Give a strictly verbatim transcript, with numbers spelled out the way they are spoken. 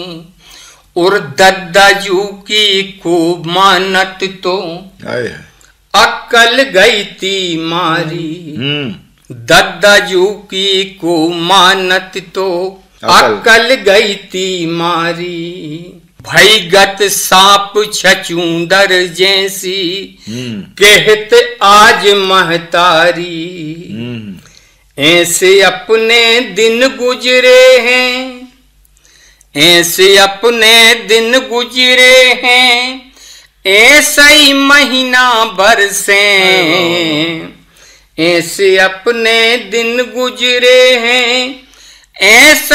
और दद्दाजू की खूब मानत तो अक्कल गई थी मारी। दद्दाजू की खूब मानत तो अक्कल गई थी मारी। भईगत सांप छचूंदर जैसी कहत आज महतारी। ऐसे अपने दिन गुजरे हैं, ऐसे अपने दिन गुजरे हैं, ऐसा ही महीना बरसे। ऐसे अपने दिन गुजरे हैं, ऐसा